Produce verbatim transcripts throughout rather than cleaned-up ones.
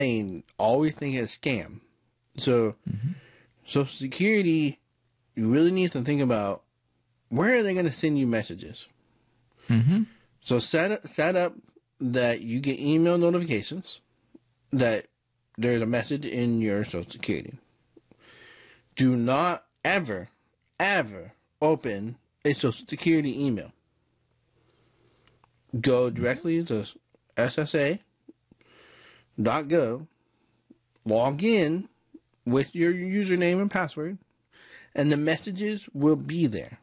saying always think it's scam. So, mm-hmm. Social Security, you really need to think about where are they going to send you messages. Mm-hmm. So set up, set up that you get email notifications that there's a message in your Social Security. Do not ever, ever open a Social Security email. Go directly to S S A dot gov, log in with your username and password, and the messages will be there.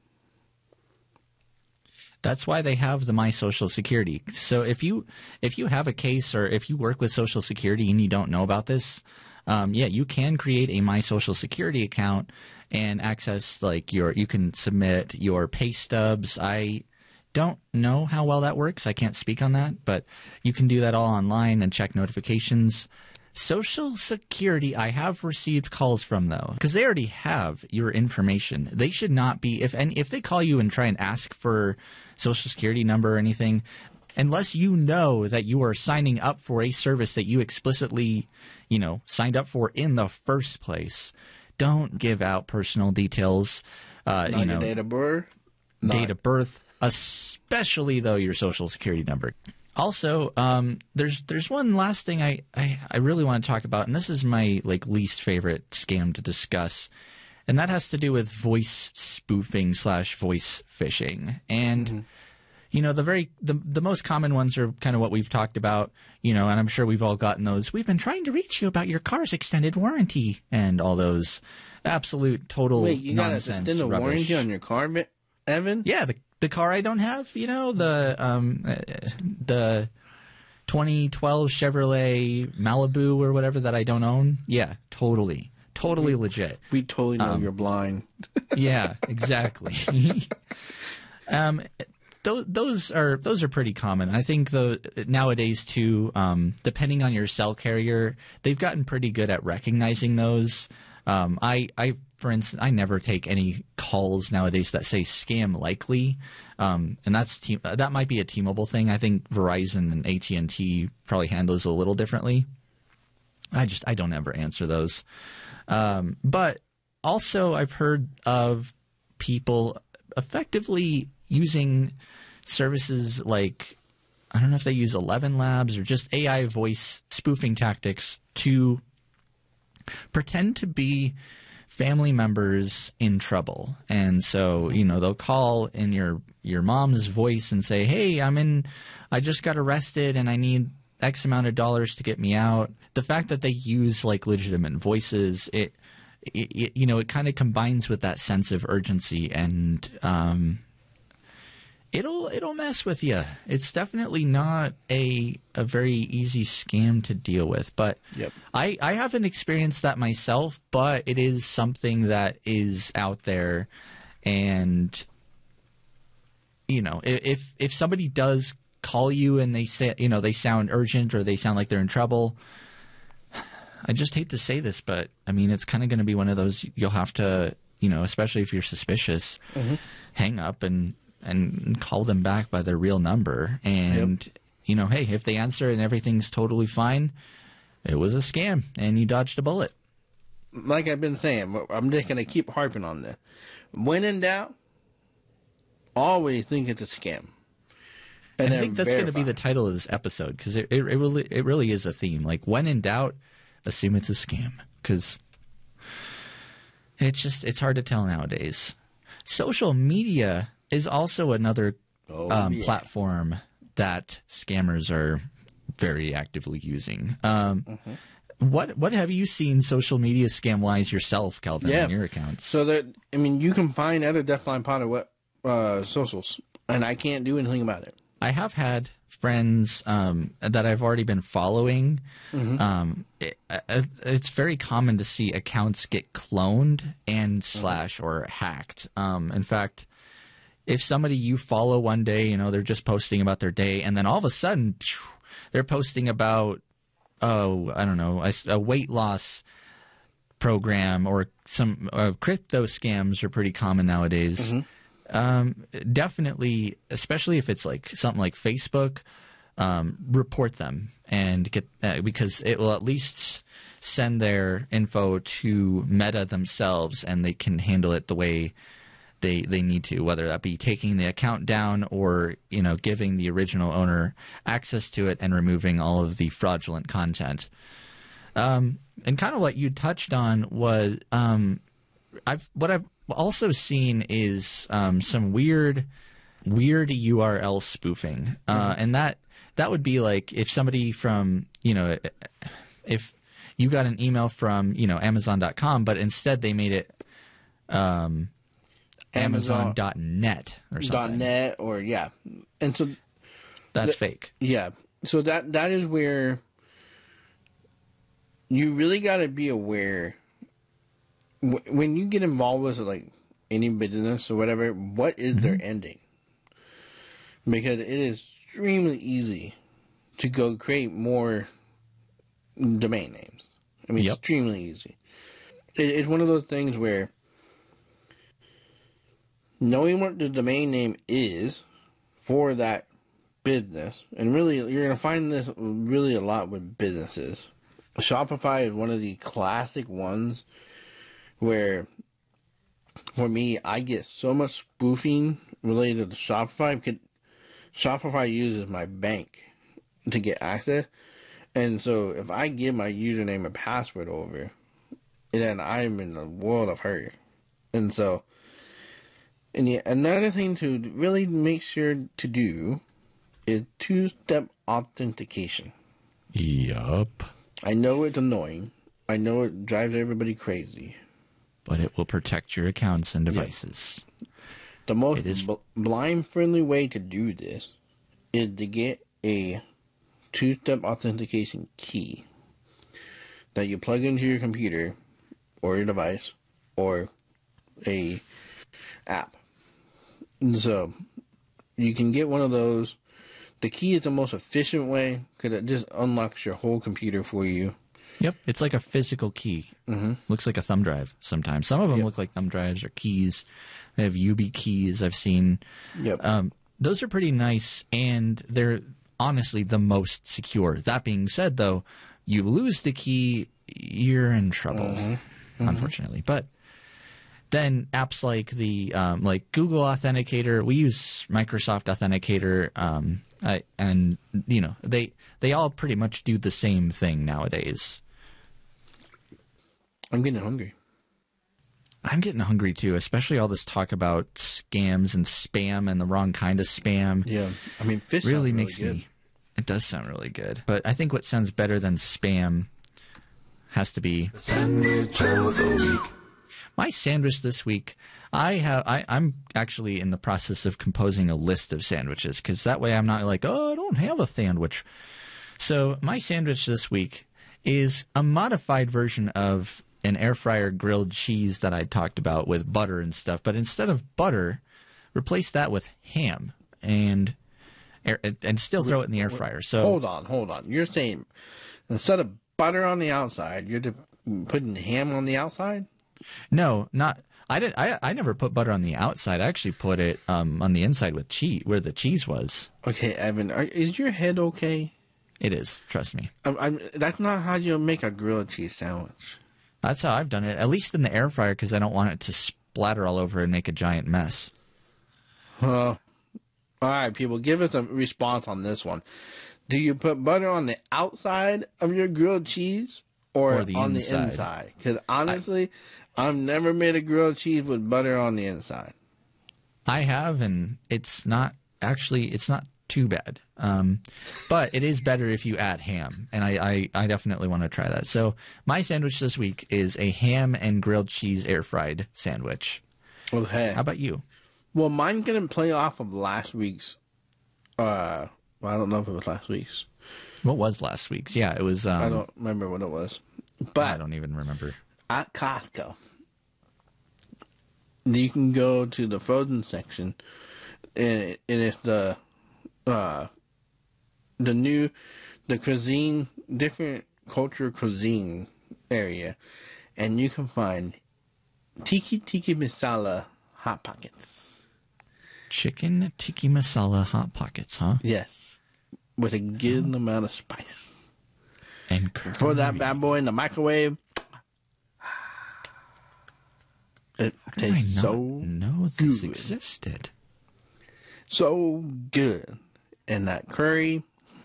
That's why they have the My Social Security. So if you if you have a case or if you work with Social Security and you don't know about this, um, yeah, you can create a My Social Security account and access like your. You can submit your pay stubs. I don't know how well that works. I can't speak on that, but you can do that all online and check notifications. Social Security, I have received calls from, though, because they already have your information. They should not be, if and if they call you and try and ask for Social Security number or anything, unless you know that you are signing up for a service that you explicitly, you know, signed up for in the first place, don't give out personal details. Uh, not you know, your date of birth. Date Not. of birth, especially, though, your Social Security number. Also, um, there's there's one last thing I, I, I really want to talk about, and this is my like least favorite scam to discuss, and that has to do with voice spoofing slash voice phishing. And mm-hmm. you know, the very the the most common ones are kind of what we've talked about, you know, and I'm sure we've all gotten those. We've been trying to reach you about your car's extended warranty, and all those absolute total Wait, you got an nonsense extended rubbish. warranty on your car, Evan? Yeah, the the car I don't have, you know, the um, uh, the twenty twelve Chevrolet Malibu or whatever that I don't own. Yeah, totally, totally we, legit. We totally know um, you're blind. Yeah, exactly. um, those those are those are pretty common. I think though nowadays too, um, depending on your cell carrier, they've gotten pretty good at recognizing those. Um, I I. For instance, I never take any calls nowadays that say scam likely, um, and that's T- that might be a T-Mobile thing. I think Verizon and A T and T probably handle those a little differently. I just I don't ever answer those. Um, but also, I've heard of people effectively using services like, I don't know if they use Eleven Labs or just A I voice spoofing tactics to pretend to be family members in trouble. And so, you know, they'll call in your your mom's voice and say, hey, I'm in, I just got arrested and I need X amount of dollars to get me out. The fact that they use like legitimate voices, it, it, it you know, it kind of combines with that sense of urgency, and um, it'll it'll mess with you. It's definitely not a a very easy scam to deal with. But yep. I, I haven't experienced that myself, but it is something that is out there. And, you know, if if somebody does call you and they say, you know, they sound urgent or they sound like they're in trouble, I just hate to say this, but I mean, it's kind of going to be one of those you'll have to, you know, especially if you're suspicious, mm-hmm. hang up and and call them back by their real number. And, yep. you know, hey, if they answer and everything's totally fine, it was a scam and you dodged a bullet. Like I've been saying, I'm just going to keep harping on this. When in doubt, always think it's a scam. And, and I think that's going to be the title of this episode, because it, it, it, really, it really is a theme. Like, when in doubt, assume it's a scam. Because it's just, it's hard to tell nowadays. Social media is also another oh, um, yeah. platform that scammers are very actively using. Um, mm-hmm. What what have you seen social media scam wise yourself, Calvin, yeah. on your accounts? So that I mean, you can find other Deafblind Pod uh, socials, and I can't do anything about it. I have had friends um, that I've already been following. Mm-hmm. Um, it, it's very common to see accounts get cloned and slash mm-hmm. or hacked. Um, in fact, if somebody you follow one day, you know, they're just posting about their day, and then all of a sudden they're posting about, oh, I don't know, a, a weight loss program, or some uh, crypto scams are pretty common nowadays. Mm-hmm. Um, definitely, especially if it's like something like Facebook, um, report them and get uh, because it will at least send their info to Meta themselves, and they can handle it the way they they need to, whether that be taking the account down or, you know, giving the original owner access to it and removing all of the fraudulent content. Um, and kind of what you touched on was um, I've what I've also seen is um, some weird weird U R L spoofing, uh, and that that would be like if somebody from, you know, if you got an email from, you know, Amazon dot com, but instead they made it um, Amazon dot net or something. .net or yeah, and so that's th- fake. Yeah, so that that is where you really got to be aware w- when you get involved with like any business or whatever. What is mm-hmm. their ending? Because it is extremely easy to go create more domain names. I mean, yep. extremely easy. It, it's one of those things where knowing what the domain name is for that business, and really, you're going to find this really a lot with businesses. Shopify is one of the classic ones where, for me, I get so much spoofing related to Shopify because Shopify uses my bank to get access. And so if I give my username and password over, then I'm in a world of hurt. And so, and yeah, another thing to really make sure to do is two-step authentication. Yup. I know it's annoying. I know it drives everybody crazy. But it will protect your accounts and devices. Yep. The most is... bl- blind-friendly way to do this is to get a two-step authentication key that you plug into your computer or your device or a app. So you can get one of those. The key is the most efficient way because it just unlocks your whole computer for you. Yep, it's like a physical key. Mm-hmm. Looks like a thumb drive sometimes. Some of them yep. look like thumb drives or keys. They have U B keys I've seen. Yep. Um, those are pretty nice, and they're honestly the most secure. That being said, though, you lose the key, you're in trouble, mm-hmm. Mm-hmm. unfortunately. But then apps like the um, like Google Authenticator, we use Microsoft Authenticator, um, I, and you know they they all pretty much do the same thing nowadays. I'm getting hungry. I'm getting hungry too, especially all this talk about scams and spam and the wrong kind of spam. Yeah, I mean, fish really, really makes good. me. It does sound really good, but I think what sounds better than spam has to be the sandwich of the week. My sandwich this week. I have. I, I'm actually in the process of composing a list of sandwiches because that way I'm not like, oh, I don't have a sandwich. So my sandwich this week is a modified version of an air fryer grilled cheese that I talked about with butter and stuff. But instead of butter, replace that with ham and air, and still throw it in the air fryer. So hold on, hold on. You're saying instead of butter on the outside, you're putting ham on the outside? No, not. I didn't. I I never put butter on the outside. I actually put it um, on the inside with cheese, where the cheese was. Okay, Evan, are, is your head okay? It is. Trust me. I'm, I'm, that's not how you make a grilled cheese sandwich. That's how I've done it, at least in the air fryer, because I don't want it to splatter all over and make a giant mess. Uh, all right, people, give us a response on this one. Do you put butter on the outside of your grilled cheese or, or the on inside? the inside? Because honestly, I, I've never made a grilled cheese with butter on the inside. I have, and it's not actually, it's not too bad. Um, but it is better if you add ham, and I, I, I definitely want to try that. So my sandwich this week is a ham and grilled cheese air fried sandwich. Okay. How about you? Well, mine's going to play off of last week's. Uh, well, I don't know if it was last week's. What was last week's? Yeah, it was. Um, I don't remember what it was. But I don't even remember. At Costco, you can go to the frozen section, and, and it's the uh, the new, the cuisine, different culture cuisine area, and you can find tiki tiki masala hot pockets. Chicken tiki masala hot pockets, huh? Yes. with a good amount of spice. And curry. Throw that bad boy in the microwave. It How did I tastes not so know this good. existed? So good. And that curry.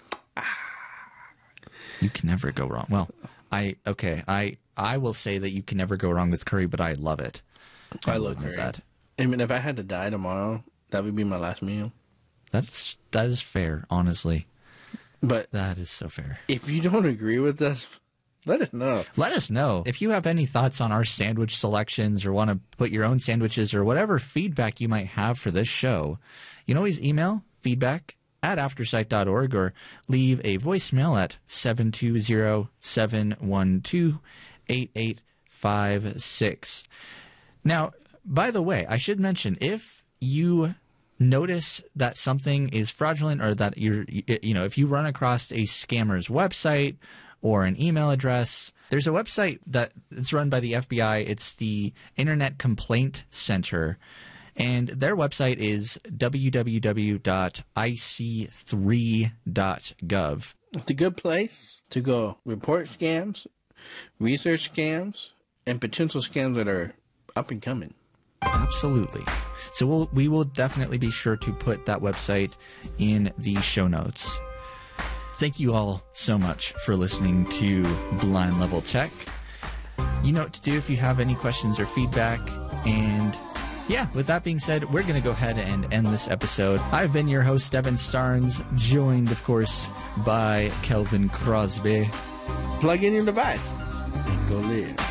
You can never go wrong. Well, I okay, I I will say that you can never go wrong with curry, but I love it. I love love curry. that. I mean, if I had to die tomorrow, that would be my last meal. That's that is fair, honestly. But That is so fair. if you don't agree with us, let us know. Let us know if you have any thoughts on our sandwich selections or want to put your own sandwiches or whatever feedback you might have for this show. You can always email feedback at aftersight dot org or leave a voicemail at seven two zero, seven one two, eight eight five six. Now, by the way, I should mention, if you notice that something is fraudulent or that you're, you know, if you run across a scammer's website or an email address, there's a website that it's run by the F B I. It's the Internet Complaint Center, and their website is w w w dot i c three dot gov. It's a good place to go report scams, research scams, and potential scams that are up and coming. Absolutely. So we'll, we will definitely be sure to put that website in the show notes. Thank you all so much for listening to Blind Level Tech. You know what to do if you have any questions or feedback. And yeah, with that being said, we're going to go ahead and end this episode. I've been your host, Evan Starnes, joined, of course, by Kelvin Crosby. Plug in your device and go live.